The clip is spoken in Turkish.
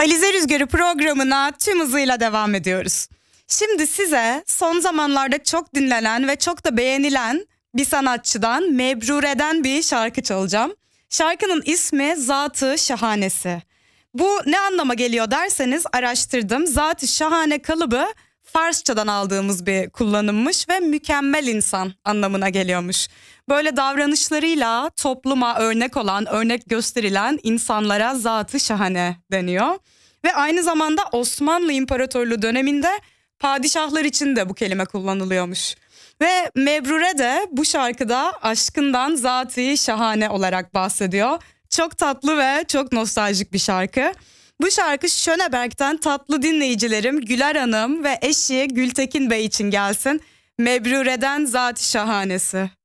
Alize Rüzgarı programına tüm hızıyla devam ediyoruz. Şimdi size son zamanlarda çok dinlenen ve çok da beğenilen bir sanatçıdan Mebrure'den bir şarkı çalacağım. Şarkının ismi Zat-ı Şahanesi. Bu ne anlama geliyor derseniz araştırdım. Zat-ı Şahane kalıbı Farsçadan aldığımız bir kullanımmış ve mükemmel insan anlamına geliyormuş. Böyle davranışlarıyla topluma örnek olan, örnek gösterilen insanlara Zat-ı Şahane deniyor. Ve aynı zamanda Osmanlı İmparatorluğu döneminde padişahlar için de bu kelime kullanılıyormuş. Ve Mebrure de bu şarkıda aşkından Zat-ı Şahane olarak bahsediyor. Çok tatlı ve çok nostaljik bir şarkı. Bu şarkı Schöneberg'ten tatlı dinleyicilerim Güler Hanım ve eşi Gültekin Bey için gelsin. Mebrure'den Zat-ı Şahanesi.